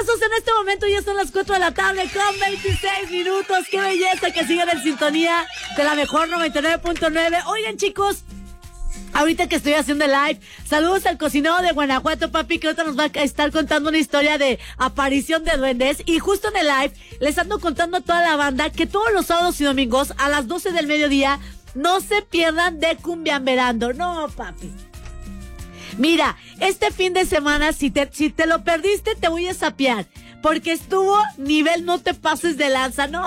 hermosos, en este momento ya son las 4 de la tarde con 26 minutos. Qué belleza que sigan en sintonía de la mejor 99.9. Oigan, chicos, ahorita que estoy haciendo el live, saludos al cocinero de Guanajuato, papi, que ahorita nos va a estar contando una historia de aparición de duendes. Y justo en el live les ando contando a toda la banda que todos los sábados y domingos a las 12 del mediodía no se pierdan de Cumbiamberando. No, papi. Mira, este fin de semana, si te lo perdiste, te voy a sapear. Porque estuvo nivel no te pases de lanza. No.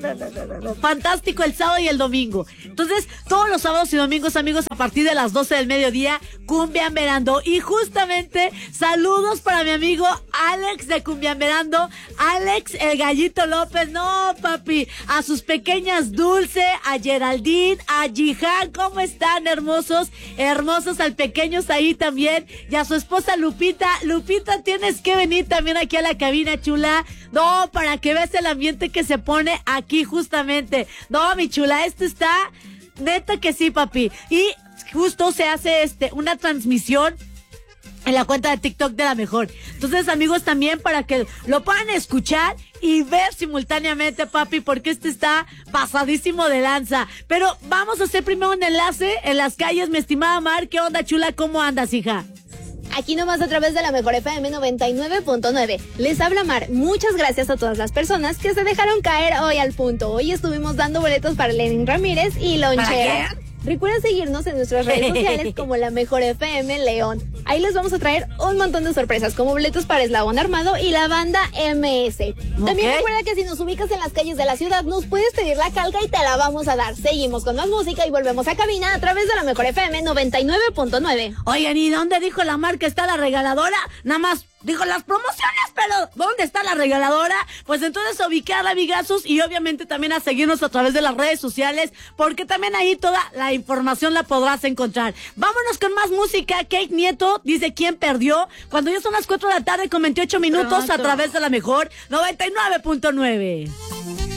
Fantástico el sábado y el domingo. Entonces, todos los sábados y domingos, amigos, a partir de las 12 del mediodía, Cumbiamberando. Y justamente, saludos para mi amigo Alex de Cumbiamberando. Alex, el Gallito López. No, papi. A sus pequeñas Dulce, a Geraldine, a Jihan. ¿Cómo están, hermosos? Hermosos al pequeños ahí también. Y a su esposa Lupita. Lupita, tienes que venir también aquí a la cabina, chula. No, para que veas el ambiente que se pone aquí justamente. No, mi chula, esto está neta que sí, papi. Y justo se hace una transmisión en la cuenta de TikTok de La Mejor. Entonces, amigos, también para que lo puedan escuchar y ver simultáneamente, papi, porque está pasadísimo de lanza. Pero vamos a hacer primero un enlace en las calles, mi estimada Mar. ¿Qué onda, chula? ¿Cómo andas, hija? Aquí nomás a través de la Mejor FM 99.9. Les habla Mar. Muchas gracias a todas las personas que se dejaron caer hoy al punto. Hoy estuvimos dando boletos para Lenin Ramírez y Lonchera. Recuerden seguirnos en nuestras redes sociales como La Mejor FM León. Ahí les vamos a traer un montón de sorpresas, como boletos para Eslabón Armado y la banda MS. También recuerda que si nos ubicas en las calles de la ciudad, nos puedes pedir la calca y te la vamos a dar. Seguimos con más música y volvemos a cabina a través de La Mejor FM 99.9. Oigan, ¿y dónde dijo la Mar que está la regaladora? Nada más dijo las promociones, pero ¿dónde está la regaladora? Pues entonces ubicarla, amigazos, y obviamente también a seguirnos a través de las redes sociales, porque también ahí toda la información la podrás encontrar. Vámonos con más música. Kate Nieto dice ¿quién perdió? Cuando ya son las 4 de la tarde con 28 minutos. Pronto. A través de La Mejor 99.9.